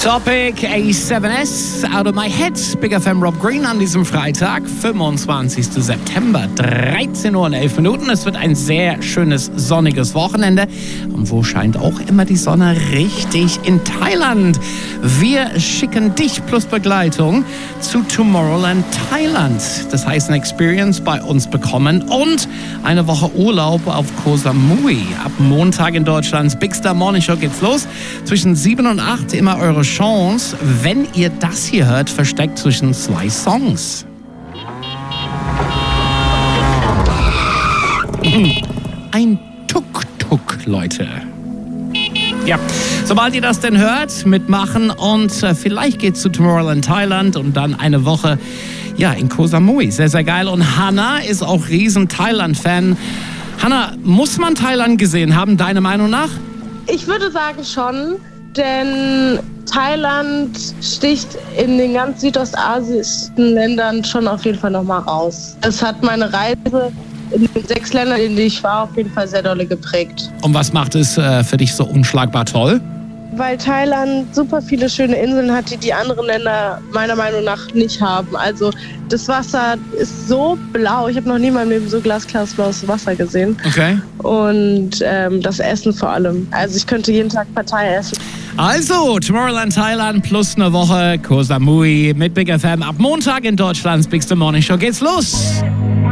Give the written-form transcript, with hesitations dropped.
Topic A7S, Out of My Head, Big FM Rob Green an diesem Freitag, 25. September, 13 Uhr und 11 Minuten. Es wird ein sehr schönes, sonniges Wochenende. Und wo scheint auch immer die Sonne? Richtig, in Thailand. Wir schicken dich plus Begleitung zu Tomorrowland Thailand. Das heißt, eine Experience bei uns bekommen und eine Woche Urlaub auf Koh Samui. Ab Montag in Deutschlands Big Star Morning Show geht's los. Zwischen 7 und 8 immer eure Chance, wenn ihr das hier hört, versteckt zwischen zwei Songs. Ein Tuk-Tuk, Leute. Ja, sobald ihr das denn hört, mitmachen und vielleicht geht's zu Tomorrowland Thailand und dann eine Woche in Koh Samui. Sehr, sehr geil. Und Hannah ist auch riesen Thailand-Fan. Hannah, muss man Thailand gesehen haben, deiner Meinung nach? Ich würde sagen schon, denn Thailand sticht in den ganz südostasischen Ländern schon auf jeden Fall nochmal raus. Es hat meine Reise in den 6 Ländern, in denen ich war, auf jeden Fall sehr dolle geprägt. Und was macht es für dich so unschlagbar toll? Weil Thailand super viele schöne Inseln hat, die andere Länder meiner Meinung nach nicht haben. Also das Wasser ist so blau. Ich habe noch nie in meinem Leben so glasklares blaues Wasser gesehen. Okay. Und das Essen vor allem. Also ich könnte jeden Tag Partei essen. Also, Tomorrowland Thailand plus eine Woche Koh Samui mit Big FM. Ab Montag in Deutschlands Big Star Morning Show geht's los.